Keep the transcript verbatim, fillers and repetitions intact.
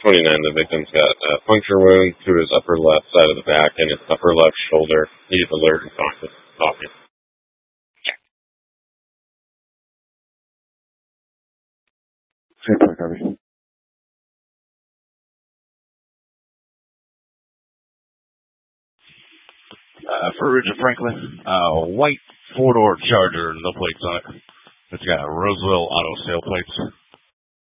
twenty-nine, the victim's got a puncture wound to his upper left side of the back and his upper left shoulder. He's alert and talking. talking. Uh, for Richard Franklin, uh, white four-door Charger, no plates on it. It's got Roseville auto sale plates.